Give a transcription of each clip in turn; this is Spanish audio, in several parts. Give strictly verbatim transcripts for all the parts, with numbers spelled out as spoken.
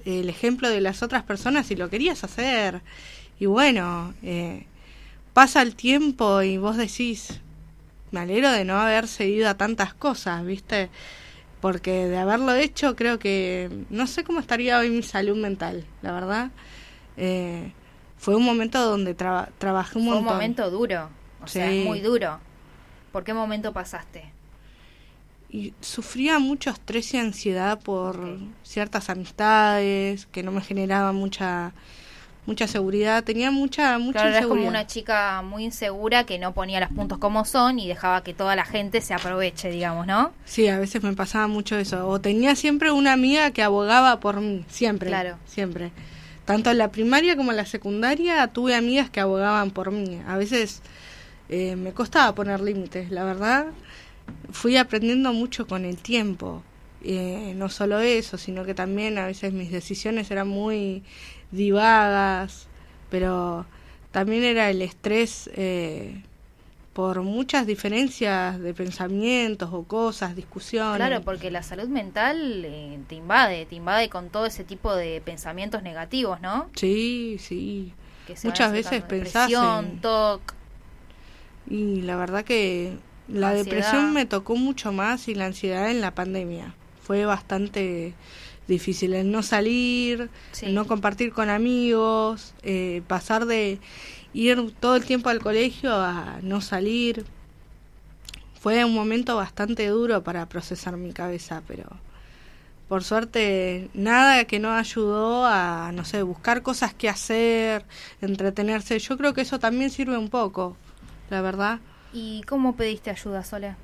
el ejemplo de las otras personas y lo querías hacer. Y bueno, eh, pasa el tiempo y vos decís, me alegro de no haber seguido a tantas cosas, ¿viste? Porque de haberlo hecho creo que no sé cómo estaría hoy mi salud mental, la verdad. Eh, fue un momento donde traba, trabajé un fue montón. Fue un momento duro, o sí. sea, es muy duro. ¿Por qué momento pasaste? Y sufría mucho estrés y ansiedad por okay. ciertas amistades que no me generaban mucha mucha seguridad, tenía mucha mucha claro, inseguridad. Eras como una chica muy insegura que no ponía los puntos como son y dejaba que toda la gente se aproveche, digamos, ¿no? Sí, a veces me pasaba mucho eso. O tenía siempre una amiga que abogaba por mí, siempre, claro. siempre. Tanto en la primaria como en la secundaria tuve amigas que abogaban por mí. A veces eh, me costaba poner límites, la verdad. Fui aprendiendo mucho con el tiempo. Eh, no solo eso, sino que también a veces mis decisiones eran muy divagas, pero también era el estrés eh, por muchas diferencias de pensamientos o cosas, discusiones. Claro, porque la salud mental eh, te invade, te invade con todo ese tipo de pensamientos negativos, ¿no? Sí, sí. Que se muchas veces pensás en... T O C. Y la verdad que la ansiedad. Depresión me tocó mucho más y la ansiedad en la pandemia. Fue bastante difícil el no salir, sí. el no compartir con amigos, eh, pasar de ir todo el tiempo al colegio a no salir. Fue un momento bastante duro para procesar mi cabeza, pero por suerte nada que no ayudó a, no sé, buscar cosas que hacer, entretenerse. Yo creo que eso también sirve un poco, la verdad. ¿Y cómo pediste ayuda, Sole?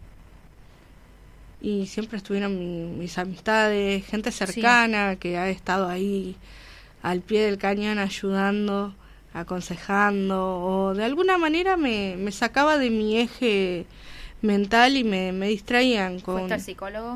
Y siempre estuvieron mi, mis amistades, gente cercana sí. que ha estado ahí al pie del cañón ayudando, aconsejando, o de alguna manera me, me sacaba de mi eje mental y me, me distraían con... ¿Fuiste al psicólogo?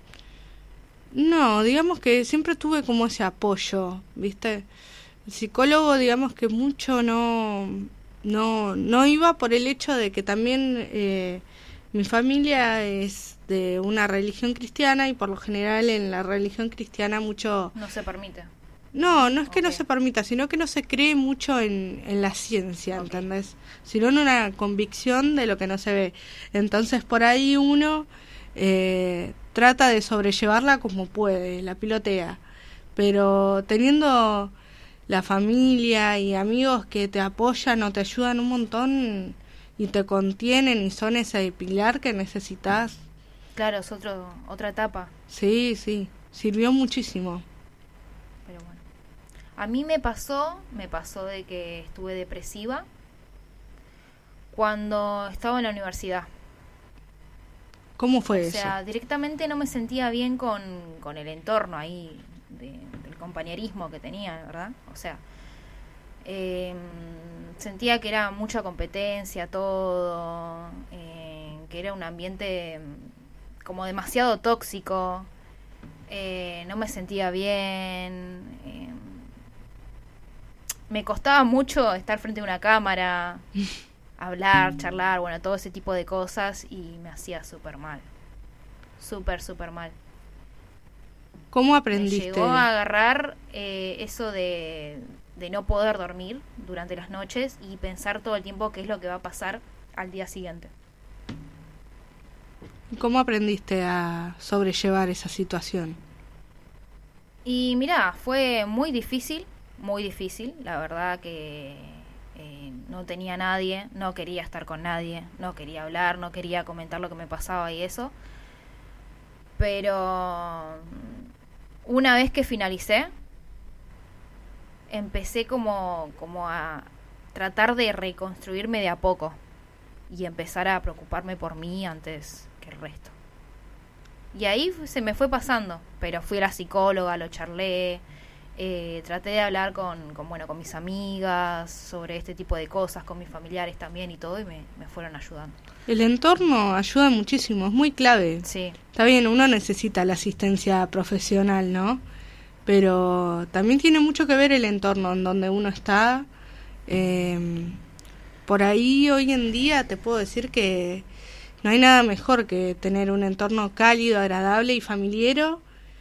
No, digamos que siempre tuve como ese apoyo, ¿viste? El psicólogo, digamos que mucho no, no, no iba por el hecho de que también eh, mi familia es de una religión cristiana y por lo general en la religión cristiana mucho... No se permite. No, no es que okay. no se permita, sino que no se cree mucho en, en la ciencia, okay. ¿entendés? Sino en una convicción de lo que no se ve. Entonces por ahí uno eh, trata de sobrellevarla como puede, la pilotea. Pero teniendo la familia y amigos que te apoyan o te ayudan un montón y te contienen y son ese pilar que necesitas. Claro, es otro, otra etapa. Sí, sí, sirvió muchísimo. Pero bueno, a mí me pasó, me pasó de que estuve depresiva cuando estaba en la universidad. ¿Cómo fue o eso? O sea, directamente no me sentía bien con, con el entorno ahí, de, del compañerismo que tenía, ¿verdad? O sea, eh, sentía que era mucha competencia, todo, eh, que era un ambiente como demasiado tóxico, eh, no me sentía bien, eh, me costaba mucho estar frente a una cámara, hablar, charlar, bueno, todo ese tipo de cosas y me hacía súper mal, súper, súper mal. ¿Cómo aprendiste? Me llegó a agarrar eh, eso de, de no poder dormir durante las noches y pensar todo el tiempo qué es lo que va a pasar al día siguiente. ¿Cómo aprendiste a sobrellevar esa situación? Y mirá, fue muy difícil, muy difícil, la verdad que eh, no tenía nadie, no quería estar con nadie, no quería hablar, no quería comentar lo que me pasaba y eso. Pero una vez que finalicé, empecé como, como a tratar de reconstruirme de a poco y empezar a preocuparme por mí antes que el resto. Y ahí se me fue pasando, pero fui a la psicóloga, lo charlé, eh, traté de hablar con, con, bueno, con mis amigas sobre este tipo de cosas, con mis familiares también y todo, y me, me fueron ayudando. El entorno ayuda muchísimo, es muy clave. Sí. Está bien, uno necesita la asistencia profesional, ¿no? Pero también tiene mucho que ver el entorno en donde uno está. Eh, por ahí hoy en día te puedo decir que no hay nada mejor que tener un entorno cálido, agradable y familiero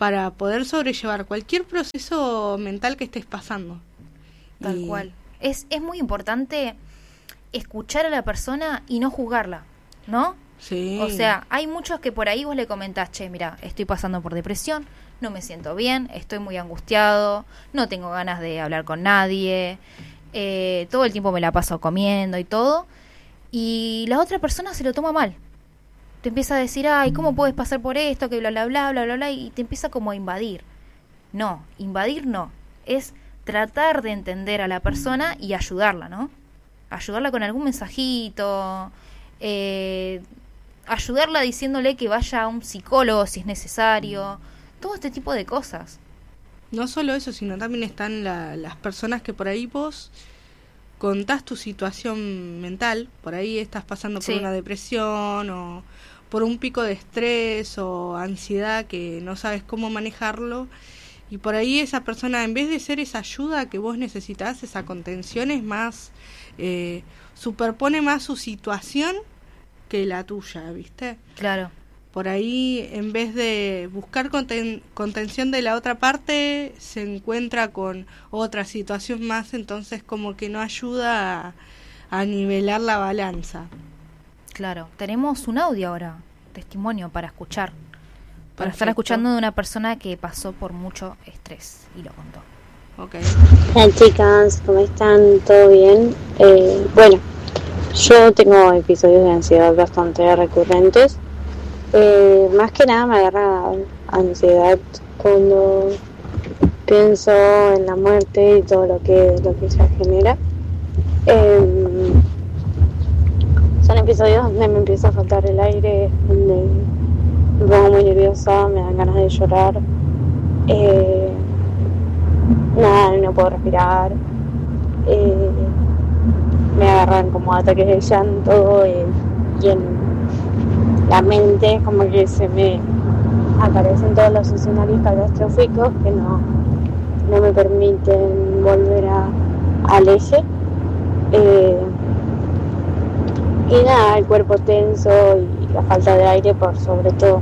para poder sobrellevar cualquier proceso mental que estés pasando. Tal y... cual. Es, es muy importante escuchar a la persona y no juzgarla, ¿no? Sí. O sea, hay muchos que por ahí vos le comentás, che, mira, estoy pasando por depresión, no me siento bien, estoy muy angustiado, no tengo ganas de hablar con nadie, eh, todo el tiempo me la paso comiendo y todo, y la otra persona se lo toma mal. Te empieza a decir, ay, ¿cómo puedes pasar por esto? Que bla, bla, bla, bla, bla, bla, y te empieza como a invadir. No, invadir no, es tratar de entender a la persona y ayudarla, ¿no? Ayudarla con algún mensajito, eh, ayudarla diciéndole que vaya a un psicólogo si es necesario, todo este tipo de cosas. No solo eso, sino también están la, las personas que por ahí vos contás tu situación mental, por ahí estás pasando por Sí. una depresión o por un pico de estrés o ansiedad que no sabes cómo manejarlo, y por ahí esa persona, en vez de ser esa ayuda que vos necesitas, esa contención, es más, eh, superpone más su situación que la tuya, ¿viste? Claro. Por ahí, en vez de buscar conten- contención de la otra parte, se encuentra con otra situación más, entonces como que no ayuda a, a nivelar la balanza. Claro, tenemos un audio ahora, testimonio para escuchar, para estar Perfecto. escuchando de una persona que pasó por mucho estrés y lo contó. Ok. Hola chicas, ¿cómo están? ¿Todo bien? Eh, bueno, yo tengo episodios de ansiedad bastante recurrentes. Eh, más que nada me agarra ansiedad cuando pienso en la muerte y todo lo que, lo que ella genera. Eh, son episodios donde me empieza a faltar el aire, donde me pongo muy nerviosa, me dan ganas de llorar. Eh, nada, no puedo respirar. Eh, me agarran como ataques de llanto eh, y en la mente como que se me aparecen todos los escenarios catastróficos que no, no me permiten volver a, al eje. Eh, y nada, el cuerpo tenso y la falta de aire por sobre todo.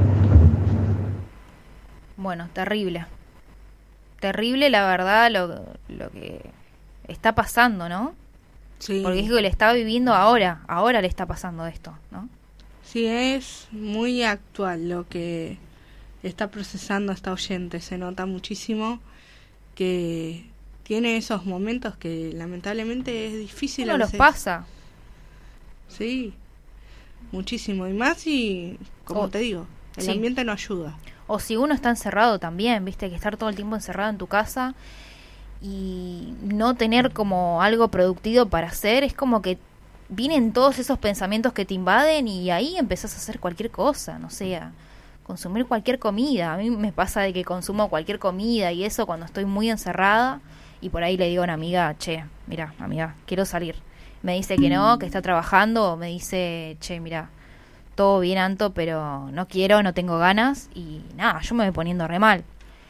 Bueno, terrible. Terrible, la verdad, lo, lo que está pasando, ¿no? Sí. Porque es que le está viviendo ahora, ahora le está pasando esto, ¿no? Sí, es muy actual lo que está procesando esta oyente. Se nota muchísimo que tiene esos momentos que lamentablemente es difícil a Uno los veces. pasa. Sí, muchísimo. Y más y, como Oh, te digo, el sí. ambiente no ayuda. O si uno está encerrado también, viste, que estar todo el tiempo encerrado en tu casa y no tener como algo productivo para hacer, es como que vienen todos esos pensamientos que te invaden y ahí empezás a hacer cualquier cosa, no sé, a consumir cualquier comida. A mí me pasa de que consumo cualquier comida y eso cuando estoy muy encerrada y por ahí le digo a una amiga, che, mira, amiga, quiero salir. Me dice que no, que está trabajando, o me dice, che, mira, todo bien, Anto, pero no quiero, no tengo ganas y nada, yo me voy poniendo re mal.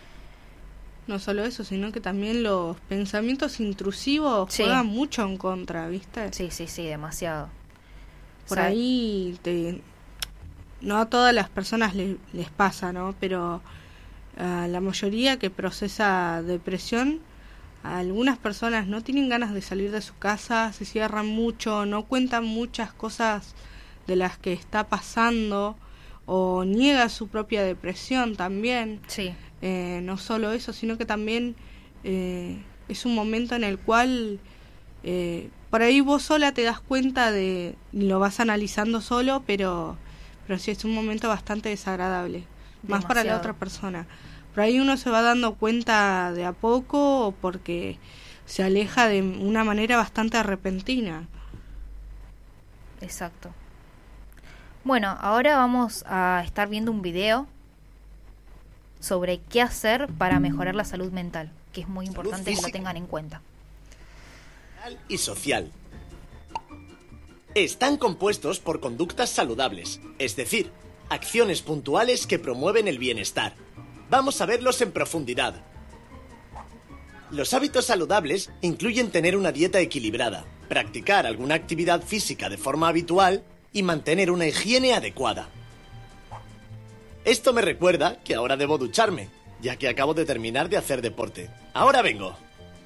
No solo eso, sino que también los pensamientos intrusivos Sí. juegan mucho en contra, ¿viste? Sí, sí, sí, demasiado. Por O sea, ahí, te, no a todas las personas le- les pasa, ¿no? Pero a la mayoría que procesa depresión, algunas personas no tienen ganas de salir de su casa, se cierran mucho, no cuentan muchas cosas de las que está pasando o niega su propia depresión también. sí, Eh, no solo eso, sino que también eh, es un momento en el cual eh, por ahí vos sola te das cuenta de, lo vas analizando solo, pero, pero sí es un momento bastante desagradable, más para la Demasiado. otra persona. Por ahí uno se va dando cuenta de a poco o porque se aleja de una manera bastante repentina. exacto. Bueno, ahora vamos a estar viendo un video sobre qué hacer para mejorar la salud mental, que es muy importante que lo física. tengan en cuenta. Y social. Están compuestos por conductas saludables, es decir, acciones puntuales que promueven el bienestar. Vamos a verlos en profundidad. Los hábitos saludables incluyen tener una dieta equilibrada, practicar alguna actividad física de forma habitual y mantener una higiene adecuada. Esto me recuerda que ahora debo ducharme, ya que acabo de terminar de hacer deporte. Ahora vengo.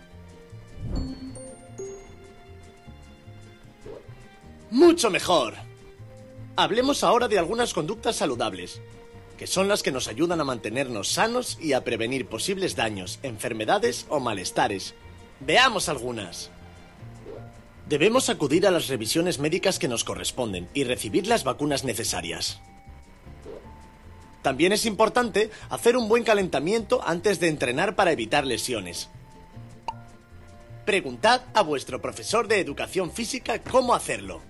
¡Mucho mejor! Hablemos ahora de algunas conductas saludables, que son las que nos ayudan a mantenernos sanos y a prevenir posibles daños, enfermedades o malestares. Veamos algunas. Debemos acudir a las revisiones médicas que nos corresponden y recibir las vacunas necesarias. También es importante hacer un buen calentamiento antes de entrenar para evitar lesiones. Preguntad a vuestro profesor de educación física cómo hacerlo.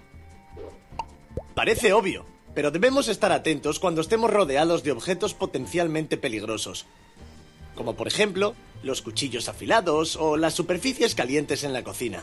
Parece obvio, pero debemos estar atentos cuando estemos rodeados de objetos potencialmente peligrosos, como por ejemplo los cuchillos afilados o las superficies calientes en la cocina.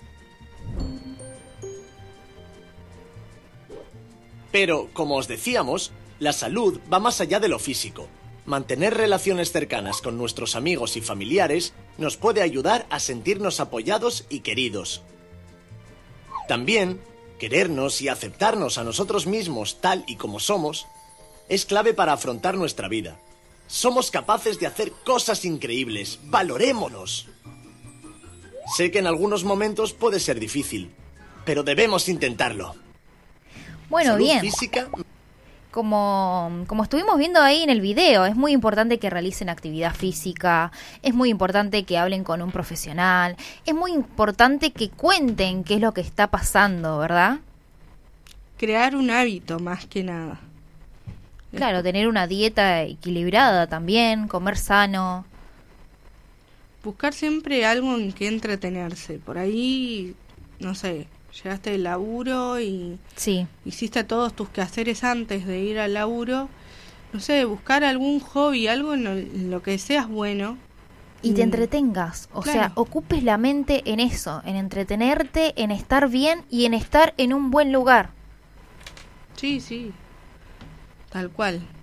Pero, como os decíamos, la salud va más allá de lo físico. Mantener relaciones cercanas con nuestros amigos y familiares nos puede ayudar a sentirnos apoyados y queridos. También, querernos y aceptarnos a nosotros mismos tal y como somos es clave para afrontar nuestra vida. Somos capaces de hacer cosas increíbles. ¡Valorémonos! Sé que en algunos momentos puede ser difícil, pero debemos intentarlo. Bueno, Salud bien. física... Como, como estuvimos viendo ahí en el video, es muy importante que realicen actividad física, es muy importante que hablen con un profesional, es muy importante que cuenten qué es lo que está pasando, ¿verdad? Crear un hábito más que nada. Claro, tener una dieta equilibrada también, comer sano. Buscar siempre algo en que entretenerse. Por ahí, no sé, llegaste del laburo y Sí. hiciste todos tus quehaceres antes de ir al laburo. No sé, buscar algún hobby, algo en lo, en lo que seas bueno. Y te Mm. entretengas, o Claro. sea, ocupes la mente en eso, en entretenerte, en estar bien y en estar en un buen lugar. Sí, sí. Tal cual.